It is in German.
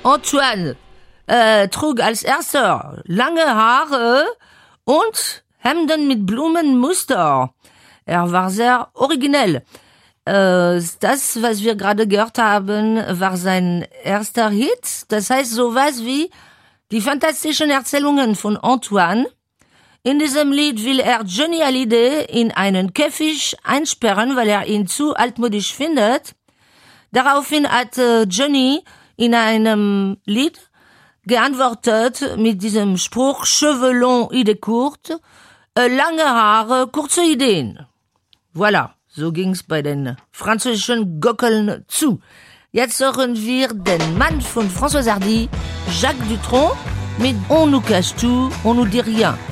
Antoine trug als erster lange Haare und Hemden mit Blumenmuster. Er war sehr originell. Das, was wir gerade gehört haben, war sein erster Hit. Das heißt sowas wie die fantastischen Erzählungen von Antoine. In diesem Lied will er Johnny Hallyday in einen Käfig einsperren, weil er ihn zu altmodisch findet. Daraufhin hat Johnny in einem Lied geantwortet mit diesem Spruch Cheveux longs, Idee courte, lange Haare, kurze Ideen. Voilà, so ging's bei den französischen Gockeln zu. Jetzt hören wir den Mann von François Hardy, Jacques Dutronc, mit On nous cache tout, on nous dit rien.